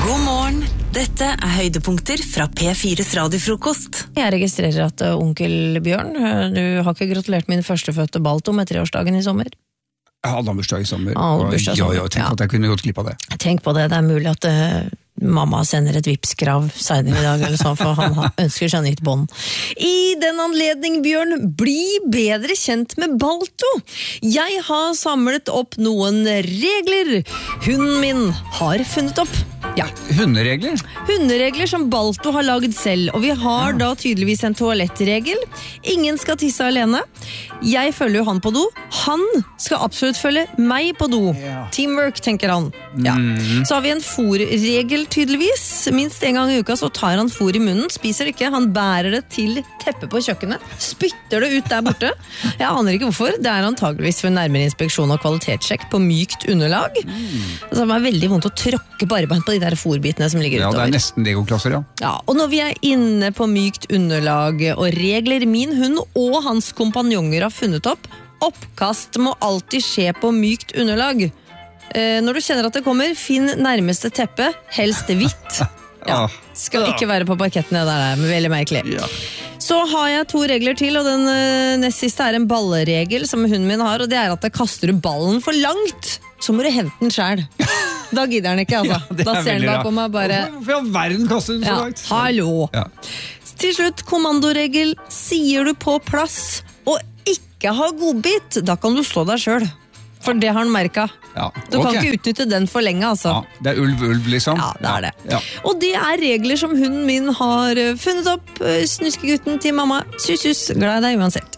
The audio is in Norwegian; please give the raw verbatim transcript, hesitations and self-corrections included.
God morgen, dette er høydepunkter fra P fires radiofrokost. Jeg registrerer at uh, onkel Bjørn, uh, du har ikke gratulert min førstefødte Balto med treårsdagen i sommer. Jeg hadde han bursdag i sommer, Ah, og bursdag i ja, sommer, ja, tenk ja. at jeg kunne gått glipp av det. Tenk på det, det er mulig at uh, mamma sender et vipskrav senere i dag, eller sånn, for han har, ønsker seg nytt bånd. I den anledning, Bjørn, bli bedre kjent med Balto. Jeg har samlet opp noen regler hunden min har funnet opp. Ja. Hunderegler? Hunderegler som Balto har laget selv, og vi har da tydeligvis en toalettregel. Ingen skal tisse alene. Jeg følger jo han på do. Han skal absolutt følge meg på do. Ja. Teamwork, tenker han. Ja. Mm. Så har vi en fôrregel tydeligvis. Minst en gang i uka så tar han fôr i munnen, spiser ikke, han bærer det til teppet på kjøkkenet, spytter det ut der borte. Jeg aner ikke hvorfor, det er antageligvis for nærmere inspeksjon og kvalitetssjekk på mykt underlag. Mm. Altså, det er veldig vondt å tråkke barbeint på de der fôrbitene som ligger Ja, utover. det er nesten legoklosser, ja. Ja, og når vi er inne på mykt underlag og regler min hund og hans kompanjonger har funnet opp, oppkast må alltid skje på mykt underlag. Eh, når du kjenner at det kommer, finn nærmeste teppe, helst hvitt. Ja, skal ikke være på parketten, det der er veldig merkelig. Ja. Så har jeg to regler til, og den uh, nest siste er en balleregel som hunden min har, og det er at kaster du ballen for langt, så må du hente den selv. Da gidder han ikke, altså. Ja, da ser han bak om meg bare... Hvorfor i all verden kaster den så Ja, langt? hallo. Ja. Til slutt, kommandoregel. Sier du på plass og ikke har godbit, da kan du slå deg selv. For det har han merket. Ja, Du kan ok. ikke utnytte den for lenge, altså. Ja, det er ulv-ulv, liksom. Ja, det er det. Ja. Og det er regler som hunden min har eh, funnet opp. Eh, Snuskegutten til mamma. Sus-sus, glad i deg uansett.